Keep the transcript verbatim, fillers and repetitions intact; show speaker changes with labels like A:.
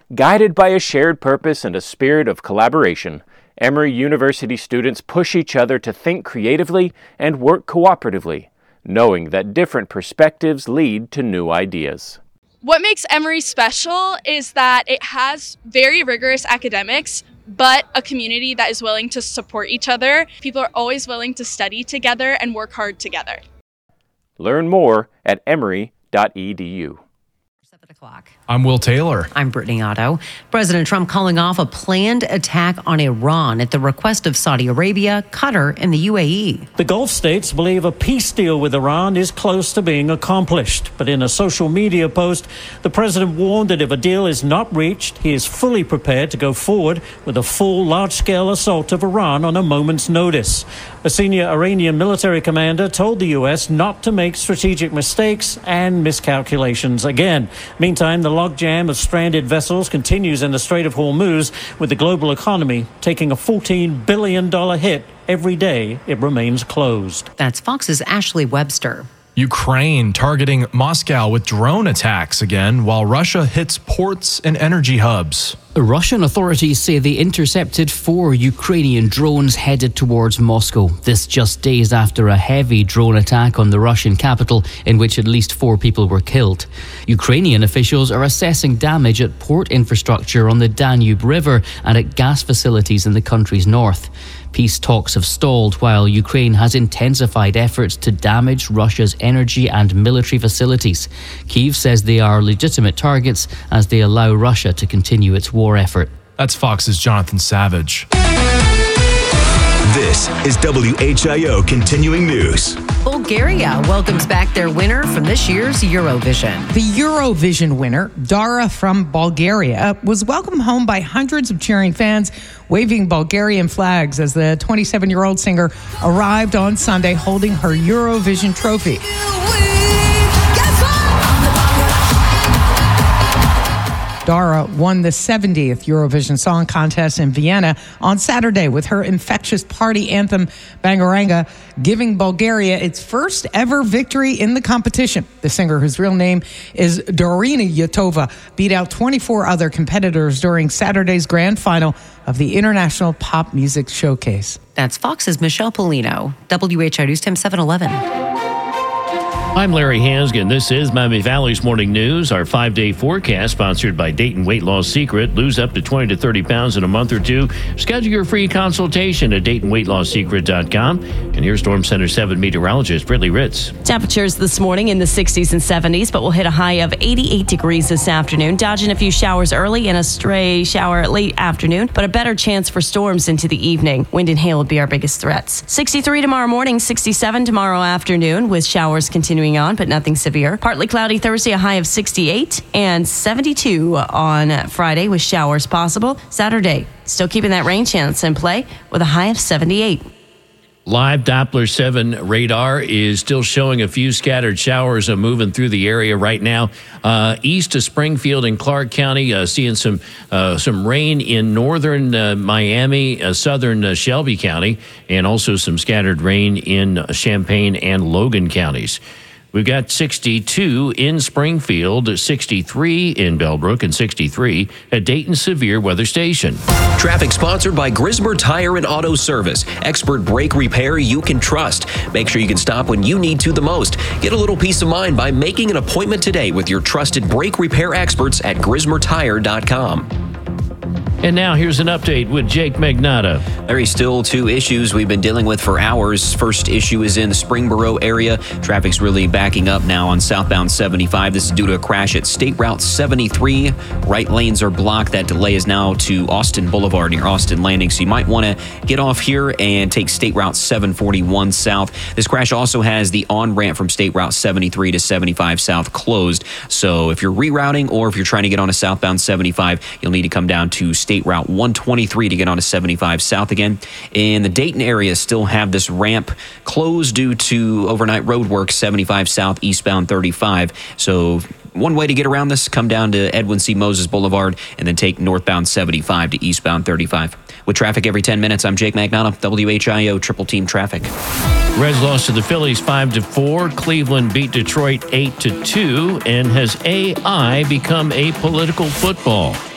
A: Guided by a shared purpose and a spirit of collaboration, Emory University students push each other to think creatively and work cooperatively, knowing that different perspectives lead to new ideas.
B: What makes Emory special is that it has very rigorous academics, but a community that is willing to support each other. People are always willing to study together and work hard together.
A: Learn more at emory dot e d u.
C: seven o'clock.
D: I'm Will Taylor.
C: I'm Brittany Otto. President Trump calling off a planned attack on Iran at the request of Saudi Arabia, Qatar, and the U A E.
E: The Gulf states believe a peace deal with Iran is close to being accomplished. But in a social media post, the president warned that if a deal is not reached, he is fully prepared to go forward with a full large-scale assault of Iran on a moment's notice. A senior Iranian military commander told the U S not to make strategic mistakes and miscalculations again. Meantime, the logjam of stranded vessels continues in the Strait of Hormuz, with the global economy taking a fourteen billion dollars hit every day it remains closed.
C: That's Fox's Ashley Webster.
D: Ukraine targeting Moscow with drone attacks again, while Russia hits ports and energy hubs.
F: Russian authorities say they intercepted four Ukrainian drones headed towards Moscow. This just days after a heavy drone attack on the Russian capital, in which at least four people were killed. Ukrainian officials are assessing damage at port infrastructure on the Danube River and at gas facilities in the country's north. Peace talks have stalled while Ukraine has intensified efforts to damage Russia's energy and military facilities. Kyiv says they are legitimate targets as they allow Russia to continue its war effort.
D: That's Fox's Jonathan Savage.
G: This is W H I O Continuing News.
C: Bulgaria welcomes back their winner from this year's Eurovision.
H: The Eurovision winner, Dara from Bulgaria, was welcomed home by hundreds of cheering fans waving Bulgarian flags as the twenty-seven-year-old singer arrived on Sunday holding her Eurovision trophy. Dara won the seventieth Eurovision Song Contest in Vienna on Saturday with her infectious party anthem, Bangaranga, giving Bulgaria its first ever victory in the competition. The singer, whose real name is Dorina Yatova, beat out twenty-four other competitors during Saturday's grand final of the International Pop Music Showcase.
C: That's Fox's Michelle Polino. W H I News Time seven eleven.
I: I'm Larry Hansgen. This is Miami Valley's Morning News. Our five-day forecast sponsored by Dayton Weight Loss Secret. Lose up to twenty to thirty pounds in a month or two. Schedule your free consultation at Dayton Weight Loss Secret dot com. And here's Storm Center seven meteorologist Brittany Ritz.
J: Temperatures this morning in the sixties and seventies, but we'll hit a high of eighty-eight degrees this afternoon. Dodging a few showers early and a stray shower late afternoon, but a better chance for storms into the evening. Wind and hail will be our biggest threats. sixty-three tomorrow morning, sixty-seven tomorrow afternoon, with showers continuing on, but nothing severe. Partly cloudy Thursday, a high of sixty-eight, and seventy-two on Friday with showers possible. Saturday, still keeping that rain chance in play with a high of seventy-eight.
I: Live Doppler seven radar is still showing a few scattered showers uh, moving through the area right now. Uh, east of Springfield and Clark County, uh, seeing some uh, some rain in northern uh, Miami, uh, southern uh, Shelby County, and also some scattered rain in Champaign and Logan counties. We've got sixty-two in Springfield, sixty-three in Bellbrook, and sixty-three at Dayton Severe Weather Station.
K: Traffic sponsored by Grismer Tire and Auto Service. Expert brake repair you can trust. Make sure you can stop when you need to the most. Get a little peace of mind by making an appointment today with your trusted brake repair experts at Grismer Tire dot com.
I: And now here's an update with Jake Magnotta.
K: There is still two issues we've been dealing with for hours. First issue is in the Springboro area. Traffic's really backing up now on southbound seventy-five. This is due to a crash at State Route seventy-three. Right lanes are blocked. That delay is now to Austin Boulevard near Austin Landing. So you might want to get off here and take State Route seven forty-one south. This crash also has the on-ramp from State Route seventy-three to seventy-five south closed. So if you're rerouting or if you're trying to get on a southbound seventy-five, you'll need to come down to State Route one twenty-three to get onto seventy-five south again. In the Dayton area, still have this ramp closed due to overnight road work, seventy-five south, eastbound thirty-five. So one way to get around this, come down to Edwin C. Moses Boulevard and then take northbound seventy-five to eastbound thirty-five. With traffic every ten minutes, I'm Jake Magnotta, W H I O Triple Team Traffic.
I: Reds lost to the Phillies five to four. Cleveland beat Detroit eight to two. And has A I become apolitical football?